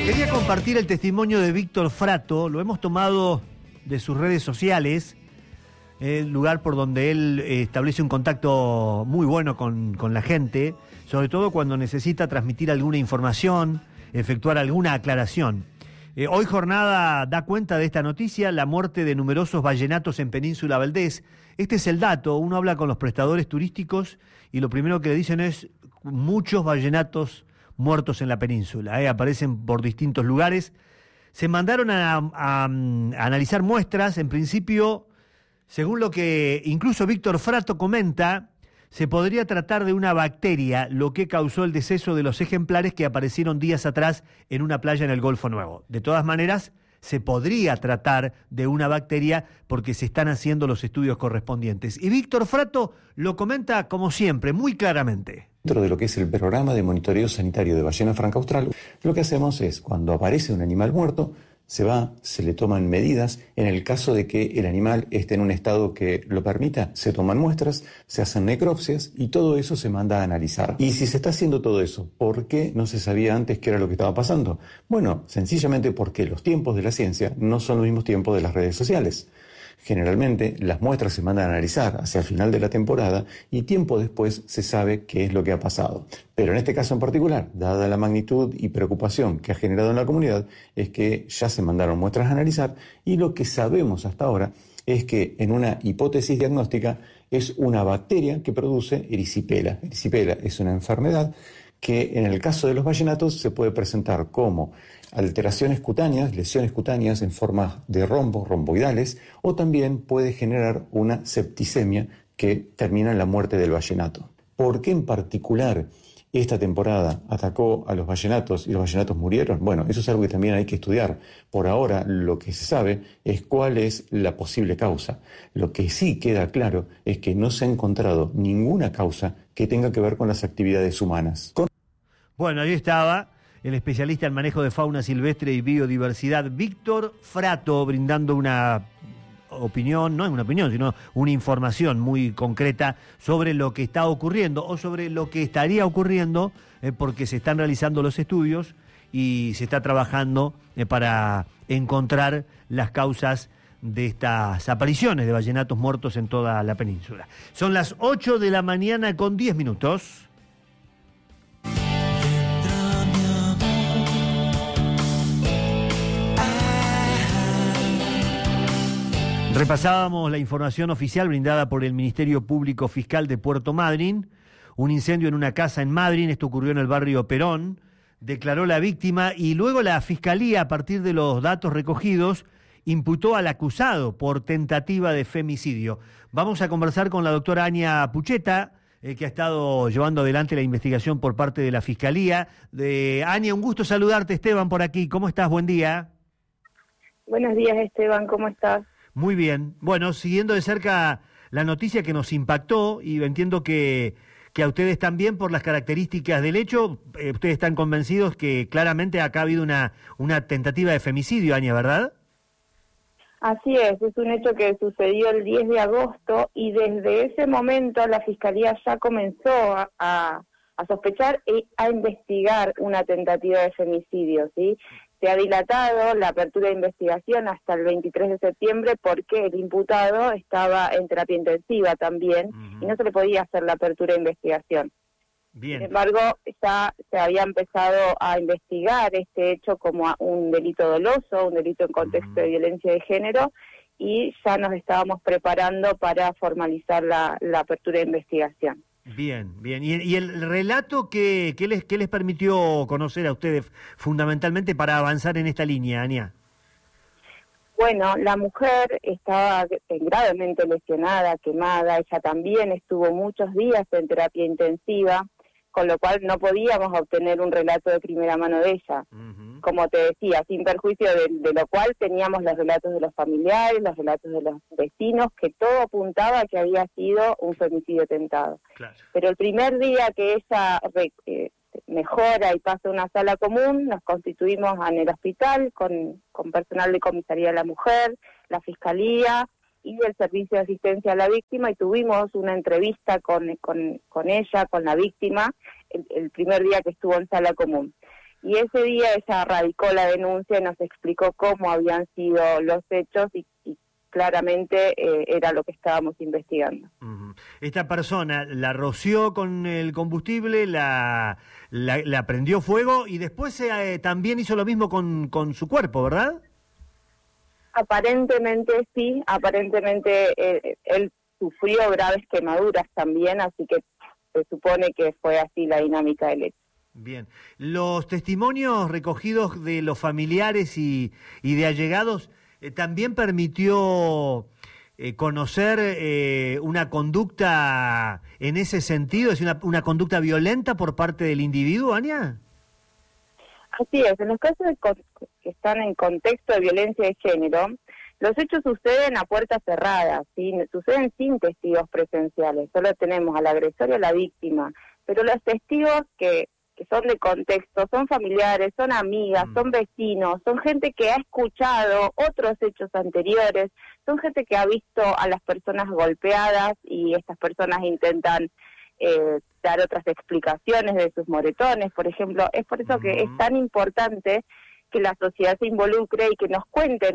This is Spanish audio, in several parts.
Quería compartir el testimonio de Víctor Frato, lo hemos tomado de sus redes sociales, el lugar por donde él establece un contacto muy bueno con la gente, sobre todo cuando necesita transmitir alguna información, efectuar alguna aclaración. Hoy Jornada da cuenta de esta noticia, la muerte de numerosos vallenatos en Península Valdés. Este es el dato, uno habla con los prestadores turísticos y lo primero que le dicen es muchos vallenatos muertos en la península, aparecen por distintos lugares. Se mandaron a analizar muestras, en principio, según lo que incluso Víctor Frato comenta, se podría tratar de una bacteria, lo que causó el deceso de los ejemplares que aparecieron días atrás en una playa en el Golfo Nuevo. De todas maneras, se podría tratar de una bacteria porque se están haciendo los estudios correspondientes. Y Víctor Frato lo comenta como siempre, muy claramente. Dentro de lo que es el programa de monitoreo sanitario de ballena franca austral, lo que hacemos es, cuando aparece un animal muerto, se le toman medidas. En el caso de que el animal esté en un estado que lo permita, se toman muestras, se hacen necropsias y todo eso se manda a analizar. Y si se está haciendo todo eso, ¿por qué no se sabía antes qué era lo que estaba pasando? Bueno, sencillamente porque los tiempos de la ciencia no son los mismos tiempos de las redes sociales. Generalmente las muestras se mandan a analizar hacia el final de la temporada y tiempo después se sabe qué es lo que ha pasado. Pero en este caso en particular, dada la magnitud y preocupación que ha generado en la comunidad, es que ya se mandaron muestras a analizar y lo que sabemos hasta ahora es que en una hipótesis diagnóstica es una bacteria que produce erisipela. Erisipela es una enfermedad que en el caso de los vallenatos se puede presentar como alteraciones cutáneas, lesiones cutáneas en forma de rombos, romboidales, o también puede generar una septicemia que termina en la muerte del vallenato. ¿Por qué en particular esta temporada atacó a los vallenatos y los vallenatos murieron? Bueno, eso es algo que también hay que estudiar. Por ahora lo que se sabe es cuál es la posible causa. Lo que sí queda claro es que no se ha encontrado ninguna causa que tenga que ver con las actividades humanas. Bueno, ahí estaba el especialista en manejo de fauna silvestre y biodiversidad, Víctor Frato, brindando una opinión, no es una opinión, sino una información muy concreta sobre lo que está ocurriendo o sobre lo que estaría ocurriendo, porque se están realizando los estudios y se está trabajando para encontrar las causas de estas apariciones de vallenatos muertos en toda la península. Son las 8 de la mañana con 10 minutos. Repasábamos la información oficial brindada por el Ministerio Público Fiscal de Puerto Madryn. Un incendio en una casa en Madryn, esto ocurrió en el barrio Perón, declaró la víctima y luego la Fiscalía, a partir de los datos recogidos, imputó al acusado por tentativa de femicidio. Vamos a conversar con la doctora Ania Pucheta, que ha estado llevando adelante la investigación por parte de la Fiscalía. Ania, un gusto saludarte. Esteban por aquí. ¿Cómo estás? Buen día. Buenos días, Esteban. ¿Cómo estás? Muy bien. Bueno, siguiendo de cerca la noticia que nos impactó, y entiendo que a ustedes también, por las características del hecho, ustedes están convencidos que claramente acá ha habido una tentativa de femicidio, Ania, ¿verdad? Así es un hecho que sucedió el 10 de agosto y desde ese momento la Fiscalía ya comenzó a sospechar y a investigar una tentativa de femicidio, ¿sí? Se ha dilatado la apertura de investigación hasta el 23 de septiembre porque el imputado estaba en terapia intensiva también y no se le podía hacer la apertura de investigación. Bien. Sin embargo, ya se había empezado a investigar este hecho como un delito doloso, un delito en contexto de violencia de género, y ya nos estábamos preparando para formalizar la apertura de investigación. Bien, bien. ¿Y el relato qué les permitió conocer a ustedes fundamentalmente para avanzar en esta línea, Ania? Bueno, la mujer estaba gravemente lesionada, quemada, ella también estuvo muchos días en terapia intensiva, con lo cual no podíamos obtener un relato de primera mano de ella. Como te decía, sin perjuicio de lo cual teníamos los relatos de los familiares, los relatos de los vecinos, que todo apuntaba a que había sido un femicidio tentado. Claro. Pero el primer día que ella mejora y pasa a una sala común, nos constituimos en el hospital con personal de comisaría de la mujer, la Fiscalía y el Servicio de Asistencia a la Víctima, y tuvimos una entrevista con ella, con la víctima, el primer día que estuvo en sala común. Y ese día ella radicó la denuncia y nos explicó cómo habían sido los hechos y claramente era lo que estábamos investigando. Esta persona la roció con el combustible, la prendió fuego y después también hizo lo mismo con su cuerpo, ¿verdad? Aparentemente sí, aparentemente él sufrió graves quemaduras también, así que se supone que fue así la dinámica del hecho. Bien. Los testimonios recogidos de los familiares y de allegados también permitió conocer una conducta en ese sentido, es una conducta violenta por parte del individuo, Ania. Así es, en los casos que están en contexto de violencia de género, los hechos suceden a puertas cerradas, ¿sí? Suceden sin testigos presenciales, solo tenemos al agresor y a la víctima, pero los testigos que son de contexto, son familiares, son amigas, son vecinos, son gente que ha escuchado otros hechos anteriores, son gente que ha visto a las personas golpeadas y estas personas intentan dar otras explicaciones de sus moretones, por ejemplo. Es por eso que es tan importante que la sociedad se involucre y que nos cuenten,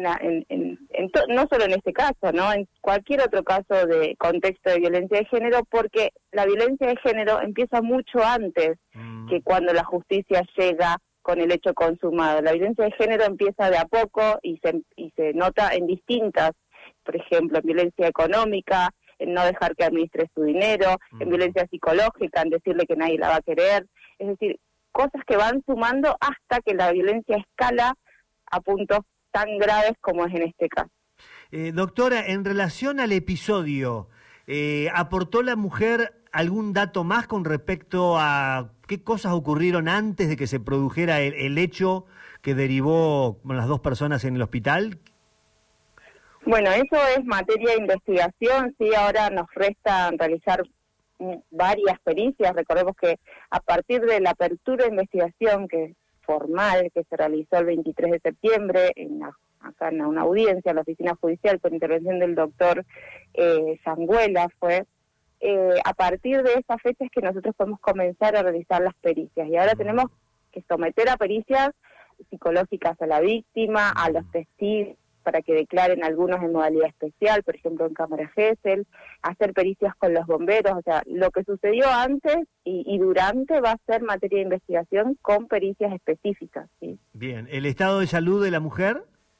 no solo en este caso, ¿no? En cualquier otro caso de contexto de violencia de género, porque la violencia de género empieza mucho antes que cuando la justicia llega con el hecho consumado. La violencia de género empieza de a poco y se nota en distintas, por ejemplo, en violencia económica, en no dejar que administre su dinero, en violencia psicológica, en decirle que nadie la va a querer, es decir, cosas que van sumando hasta que la violencia escala a puntos tan graves como es en este caso. Doctora, en relación al episodio, ¿aportó la mujer algún dato más con respecto a qué cosas ocurrieron antes de que se produjera el hecho que derivó con las dos personas en el hospital? Bueno, eso es materia de investigación, sí, ahora nos resta realizar varias pericias. Recordemos que a partir de la apertura de investigación formal que se realizó el 23 de septiembre acá en una audiencia en la oficina judicial por intervención del doctor Sangüela a partir de esa fecha es que nosotros podemos comenzar a realizar las pericias y ahora tenemos que someter a pericias psicológicas a la víctima, a los testigos, para que declaren algunos en modalidad especial, por ejemplo en cámara Gesell, hacer pericias con los bomberos, o sea, lo que sucedió antes y durante va a ser materia de investigación con pericias específicas, ¿sí? Bien, ¿el estado de salud de la mujer?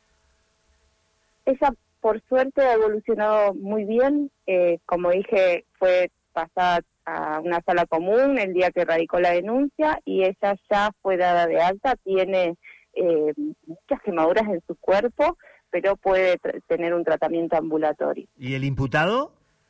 Ella, por suerte, ha evolucionado muy bien, como dije, fue pasada a una sala común el día que radicó la denuncia y ella ya fue dada de alta, tiene muchas quemaduras en su cuerpo, pero puede tener un tratamiento ambulatorio. ¿Y el imputado?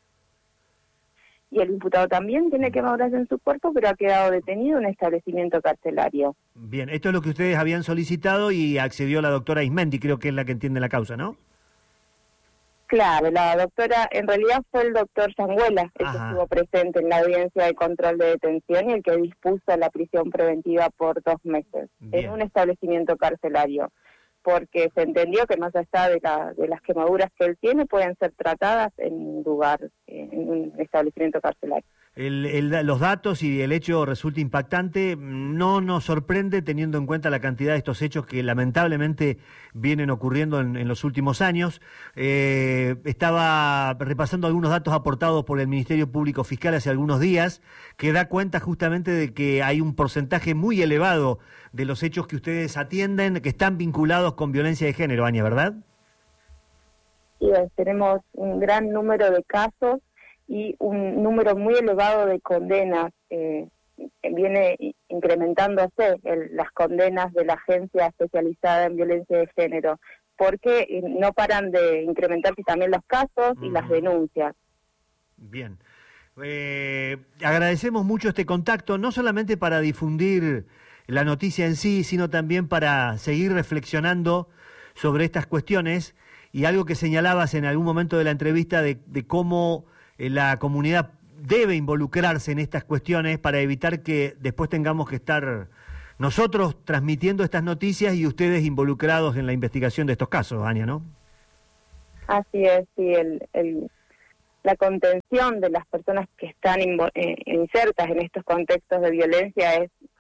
Y el imputado también tiene quemaduras en su cuerpo, pero ha quedado detenido en un establecimiento carcelario. Bien, esto es lo que ustedes habían solicitado y accedió la doctora Ismendi, creo que es la que entiende la causa, ¿no? Claro, la doctora, en realidad fue el doctor Sangüela el que estuvo presente en la audiencia de control de detención y el que dispuso la prisión preventiva por 2 meses en un establecimiento carcelario, porque se entendió que más allá de las quemaduras que él tiene, pueden ser tratadas en un lugar, en un establecimiento carcelario. Los datos y el hecho resulta impactante, no nos sorprende teniendo en cuenta la cantidad de estos hechos que lamentablemente vienen ocurriendo en los últimos años. Estaba repasando algunos datos aportados por el Ministerio Público Fiscal hace algunos días, que da cuenta justamente de que hay un porcentaje muy elevado de los hechos que ustedes atienden que están vinculados con violencia de género, Ania, ¿verdad? Sí, tenemos un gran número de casos y un número muy elevado de condenas. Viene incrementándose las condenas de la agencia especializada en violencia de género, porque no paran de incrementarse también los casos y las denuncias. Bien. Agradecemos mucho este contacto, no solamente para difundir la noticia en sí, sino también para seguir reflexionando sobre estas cuestiones y algo que señalabas en algún momento de la entrevista de cómo la comunidad debe involucrarse en estas cuestiones para evitar que después tengamos que estar nosotros transmitiendo estas noticias y ustedes involucrados en la investigación de estos casos, Ania, ¿no? Así es, sí, la contención de las personas que están insertas en estos contextos de violencia es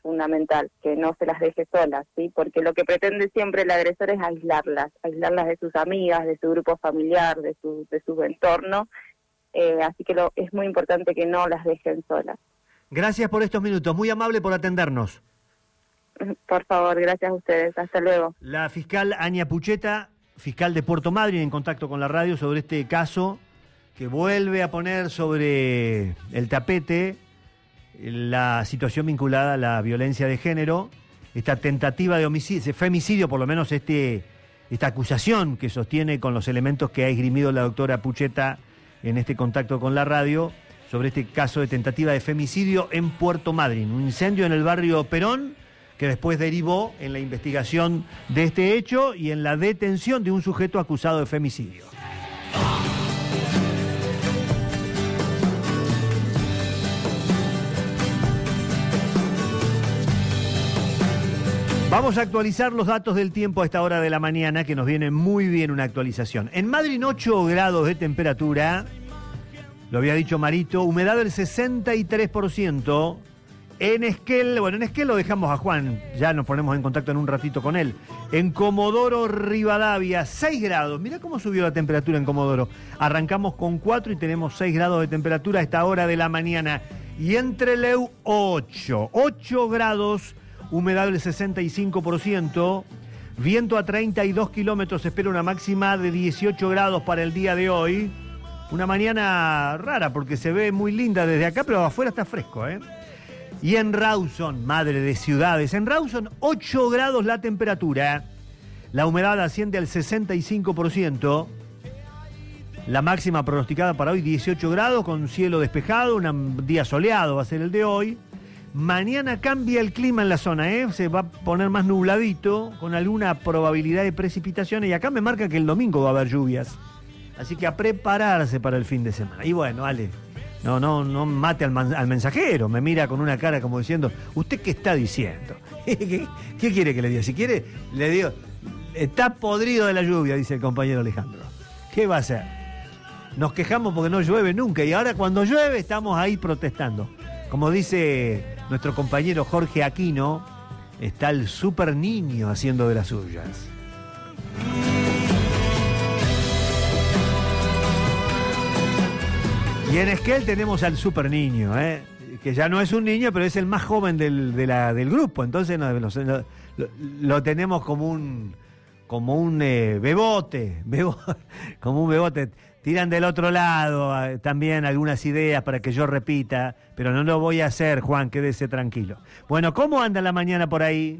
fundamental, que no se las deje solas, ¿sí? Porque lo que pretende siempre el agresor es aislarlas de sus amigas, de su grupo familiar, de su entorno, así que es muy importante que no las dejen solas. Gracias por estos minutos, muy amable por atendernos. Por favor, gracias a ustedes, hasta luego. La fiscal Ania Pucheta, fiscal de Puerto Madryn, en contacto con la radio sobre este caso que vuelve a poner sobre el tapete la situación vinculada a la violencia de género, esta tentativa de homicidio, femicidio, por lo menos esta acusación que sostiene con los elementos que ha esgrimido la doctora Pucheta en este contacto con la radio, sobre este caso de tentativa de femicidio en Puerto Madryn, un incendio en el barrio Perón, que después derivó en la investigación de este hecho y en la detención de un sujeto acusado de femicidio. Vamos a actualizar los datos del tiempo a esta hora de la mañana, que nos viene muy bien una actualización. En Madryn 8 grados de temperatura, lo había dicho Marito, humedad del 63%. En Esquel lo dejamos a Juan, ya nos ponemos en contacto en un ratito con él. En Comodoro Rivadavia, 6 grados. Mirá cómo subió la temperatura en Comodoro. Arrancamos con 4 y tenemos 6 grados de temperatura a esta hora de la mañana. Y en Trelew, 8 grados, humedad del 65%, viento a 32 kilómetros, espera una máxima de 18 grados para el día de hoy. Una mañana rara porque se ve muy linda desde acá, pero afuera está fresco, ¿eh? Y en Rawson, madre de ciudades, en Rawson 8 grados la temperatura, la humedad asciende al 65%, la máxima pronosticada para hoy 18 grados con cielo despejado, un día soleado va a ser el de hoy. Mañana cambia el clima en la zona, se va a poner más nubladito, con alguna probabilidad de precipitaciones, y acá me marca que el domingo va a haber lluvias. Así que a prepararse para el fin de semana. Y bueno, Ale, no mate al mensajero, me mira con una cara como diciendo, ¿usted qué está diciendo? ¿Qué quiere que le diga? Si quiere, le digo, está podrido de la lluvia, dice el compañero Alejandro. ¿Qué va a hacer? Nos quejamos porque no llueve nunca, y ahora cuando llueve estamos ahí protestando. Como dice nuestro compañero Jorge Aquino, está el super niño haciendo de las suyas. Y en Esquel tenemos al super niño, que ya no es un niño, pero es el más joven del grupo. Entonces lo tenemos como un bebote, como un bebote. Tiran del otro lado también algunas ideas para que yo repita, pero no lo voy a hacer, Juan, quédese tranquilo. Bueno, ¿cómo anda la mañana por ahí?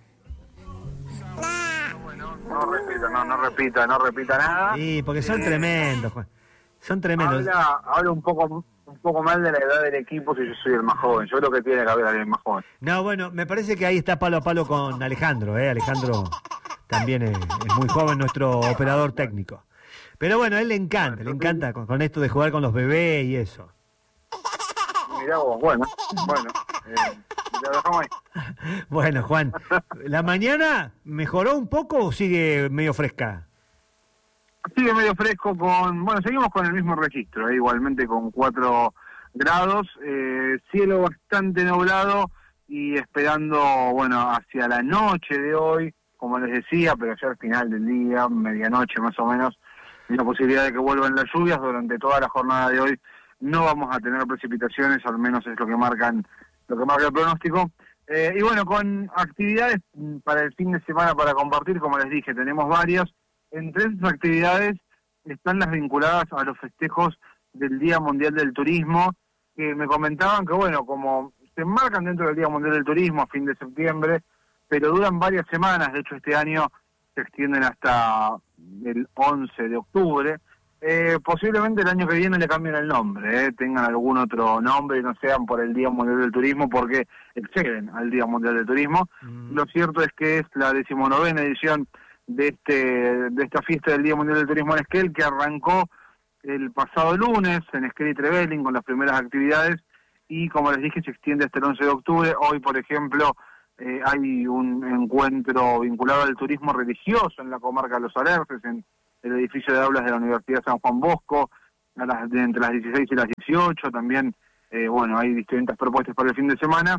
Bueno, no repita nada. Sí, porque son tremendos, Juan. Son tremendos. Habla un poco mal de la edad del equipo si yo soy el más joven. Yo creo que tiene que haber alguien más joven. No, bueno, me parece que ahí está palo a palo con Alejandro, Alejandro también es muy joven, nuestro operador técnico. Pero bueno, a él le encanta con esto de jugar con los bebés y eso. Mirá vos, bueno, ya dejamos ahí. Bueno, Juan, ¿la mañana mejoró un poco o sigue medio fresca? Sigue medio fresco seguimos con el mismo registro, igualmente con 4 grados, cielo bastante nublado y esperando, hacia la noche de hoy, como les decía, pero ya al final del día, medianoche más o menos, la posibilidad de que vuelvan las lluvias. Durante toda la jornada de hoy no vamos a tener precipitaciones, al menos es lo que marca el pronóstico. Y con actividades para el fin de semana para compartir, como les dije, tenemos varias. Entre esas actividades están las vinculadas a los festejos del Día Mundial del Turismo, que me comentaban que, como se enmarcan dentro del Día Mundial del Turismo a fin de septiembre, pero duran varias semanas. De hecho, este año se extienden hasta el 11 de octubre. Posiblemente el año que viene le cambien el nombre, tengan algún otro nombre y no sean por el Día Mundial del Turismo, porque exceden al Día Mundial del Turismo. Lo cierto es que es la 19ª edición de esta fiesta del Día Mundial del Turismo en Esquel, que arrancó el pasado lunes en Esquel y Trevelin con las primeras actividades, y como les dije se extiende hasta el 11 de octubre. Hoy, por ejemplo, hay un encuentro vinculado al turismo religioso en la comarca de Los Alerces, en el edificio de aulas de la Universidad San Juan Bosco, entre las 16 y las 18. También, hay distintas propuestas para el fin de semana,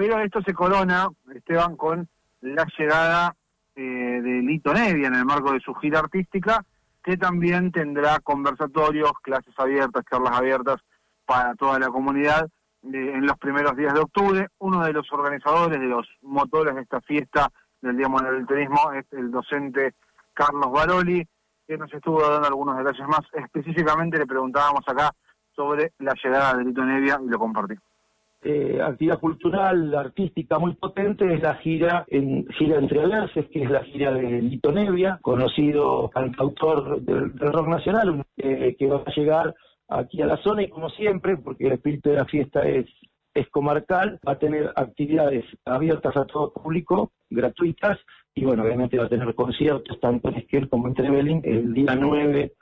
Pero esto se corona, Esteban, con la llegada de Lito Nebbia en el marco de su gira artística, que también tendrá conversatorios, clases abiertas, charlas abiertas para toda la comunidad en los primeros días de octubre. Uno de los organizadores, de los motores de esta fiesta del Día Mundial del Turismo es el docente Carlos Baroli, que nos estuvo dando algunos detalles más. Específicamente le preguntábamos acá sobre la llegada de Lito Nebbia y lo compartí. Actividad cultural, artística muy potente es la gira Entre Alerces, que es la gira de Lito Nebbia, conocido cantautor del rock nacional, que va a llegar aquí a la zona, y como siempre, porque el espíritu de la fiesta es comarcal, va a tener actividades abiertas a todo público, gratuitas, y bueno, obviamente va a tener conciertos tanto en Esquel como en Trevelin el día 9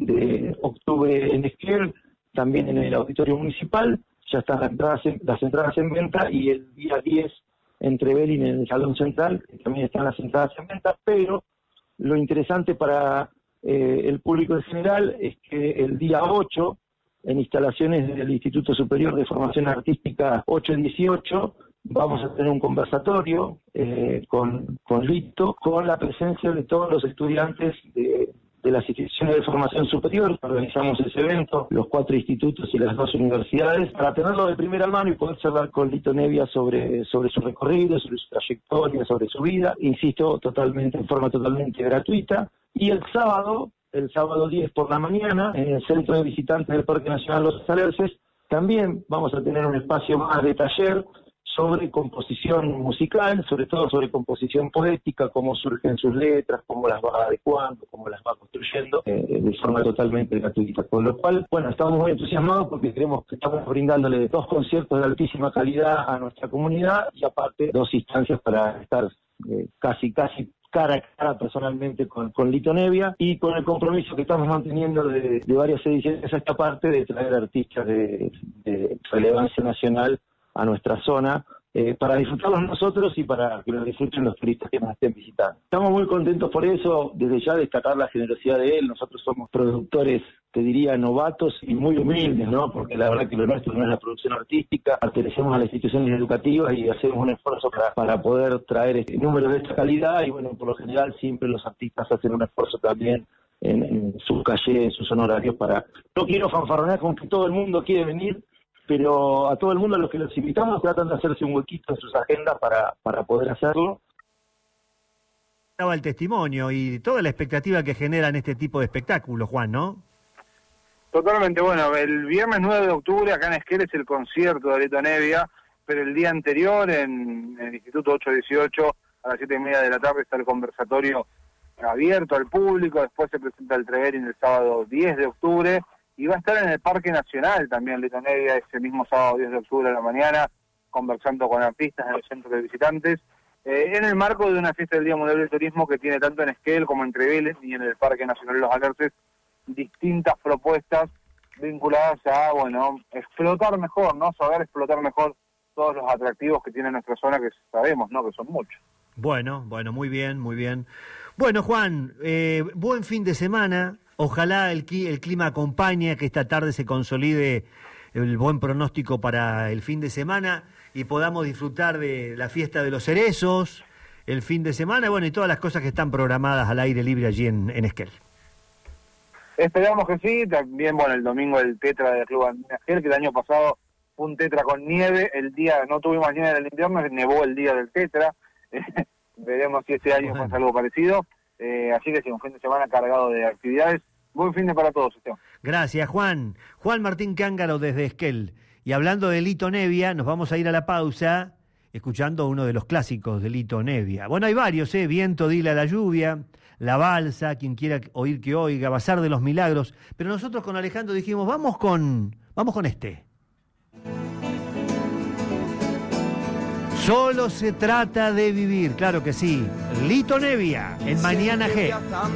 de octubre en Esquel, también en el Auditorio Municipal. Ya están las entradas en venta, y el día 10 en Trevelin, en el Salón Central, también están las entradas en venta, pero lo interesante para el público en general es que el día 8, en instalaciones del Instituto Superior de Formación Artística 818, vamos a tener un conversatorio con Lito, con la presencia de todos los estudiantes de las instituciones de formación superior. Organizamos ese evento, los 4 institutos y las 2 universidades, para tenerlo de primera mano y poder charlar con Lito Nebbia sobre su recorrido, sobre su trayectoria, sobre su vida, insisto, en forma totalmente gratuita. Y el sábado 10 por la mañana, en el Centro de Visitantes del Parque Nacional Los Alerces, también vamos a tener un espacio más de taller sobre composición musical, sobre todo sobre composición poética, cómo surgen sus letras, cómo las va adecuando, cómo las va construyendo, de forma totalmente gratuita. Con lo cual, bueno, estamos muy entusiasmados porque creemos que estamos brindándole 2 conciertos de altísima calidad a nuestra comunidad, y aparte 2 instancias para estar casi cara a cara personalmente con Lito Nebbia, y con el compromiso que estamos manteniendo de varias ediciones a esta parte, de traer artistas de relevancia nacional a nuestra zona, para disfrutarlos nosotros y para que lo disfruten los turistas que nos estén visitando. Estamos muy contentos por eso, desde ya destacar la generosidad de él. Nosotros somos productores, te diría, novatos y muy humildes, ¿no? Porque la verdad que lo nuestro no es la producción artística, pertenecemos a las instituciones educativas y hacemos un esfuerzo para poder traer números de esta calidad, y bueno, por lo general siempre los artistas hacen un esfuerzo también en su calle, en sus honorarios, para... No quiero fanfarronear con que todo el mundo quiere venir, pero a todo el mundo a los que los invitamos tratan de hacerse un huequito en sus agendas para poder hacerlo. Estaba el testimonio y toda la expectativa que generan este tipo de espectáculos, Juan, ¿no? Totalmente. Bueno, el viernes 9 de octubre acá en Esquel es el concierto de Lito Nebbia, pero el día anterior en el Instituto 818 a las 7:30 de la tarde está el conversatorio abierto al público. Después se presenta el Trevelin el sábado 10 de octubre, y va a estar en el Parque Nacional también Lito Nebbia ese mismo sábado 10 de octubre a la mañana, conversando con artistas en el Centro de Visitantes, en el marco de una fiesta del Día Mundial del Turismo que tiene tanto en Esquel como en Trevelin y en el Parque Nacional Los Alerces distintas propuestas vinculadas a, bueno, explotar mejor, ¿no? Saber explotar mejor todos los atractivos que tiene nuestra zona, que sabemos, ¿no?, que son muchos. Bueno, muy bien, muy bien. Bueno, Juan, buen fin de semana. Ojalá el clima acompañe, que esta tarde se consolide el buen pronóstico para el fin de semana y podamos disfrutar de la fiesta de los cerezos el fin de semana, bueno, y todas las cosas que están programadas al aire libre allí en Esquel. Esperamos que sí. También, bueno, el domingo el Tetra del Club Andina Esquel, que el año pasado fue un Tetra con nieve. El día, no tuvimos nieve del invierno, nevó el día del Tetra. Veremos si este año pasa algo parecido. Así que sí, un fin de semana cargado de actividades. Buen fin de para todos, Esteban. Gracias, Juan. Juan Martín Cángaro desde Esquel. Y hablando de Lito Nebbia, nos vamos a ir a la pausa escuchando uno de los clásicos de Lito Nebbia. Bueno, hay varios, Viento, dile a la lluvia, La Balsa, quien quiera oír que oiga, Bazar de los Milagros. Pero nosotros con Alejandro dijimos, vamos con este. Solo se trata de vivir, claro que sí. Lito Nebbia, en Mañana G.